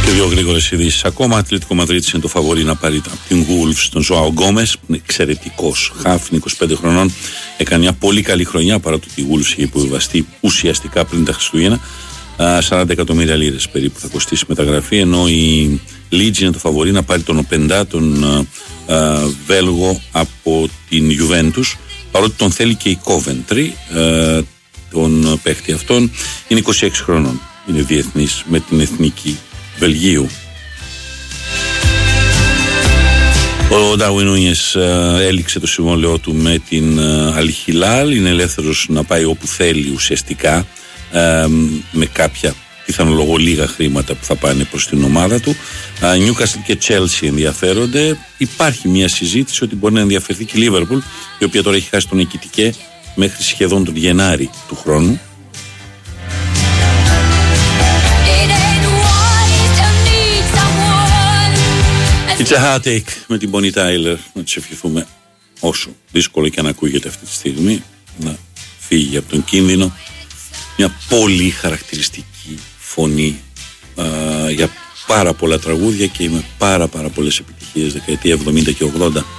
Και δύο γρήγορες ειδήσεις ακόμα. Ατλέτικο Μαδρίτης είναι το φαβορί να πάρει από την Wolves τον Ζωάο Γκόμες, που είναι εξαιρετικός χαφ, είναι 25 χρονών. Έκανε μια πολύ καλή χρονιά παρά το ότι η Wolves είχε υποβιβαστεί ουσιαστικά πριν τα Χριστούγεννα. 40 εκατομμύρια λίρες περίπου θα κοστίσει μεταγραφή, ενώ η Leeds είναι το φαβορί να πάρει τον Οπεντά, τον Βέλγο από την Juventus, παρότι τον θέλει και η Coventry, τον παίχτη αυτόν. Είναι 26 χρονών, είναι διεθνής με την εθνική Βελγίου. Ο Ντάρουιν Νούνιες έληξε το συμβόλαιό του με την Αλ Χιλάλ, είναι ελεύθερος να πάει όπου θέλει ουσιαστικά, με κάποια πιθανολογώ λίγα χρήματα που θα πάνε προς την ομάδα του. Newcastle και Chelsea ενδιαφέρονται. Υπάρχει μια συζήτηση ότι μπορεί να ενδιαφερθεί και η Liverpool, η οποία τώρα έχει χάσει τον Εκιτικέ μέχρι σχεδόν τον Γενάρη του χρόνου. It's a hard take με την Bonnie Tyler, να της ευχηθούμε, όσο δύσκολο και αν ακούγεται αυτή τη στιγμή, να φύγει από τον κίνδυνο. Μια πολύ χαρακτηριστική φωνή για πάρα πολλά τραγούδια και με πάρα πολλές επιτυχίες δεκαετία 70 και 80.